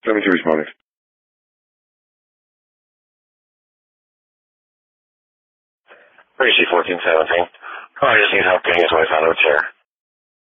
1472 responding. Appreciate 1417. I just need help getting his wife out of a chair.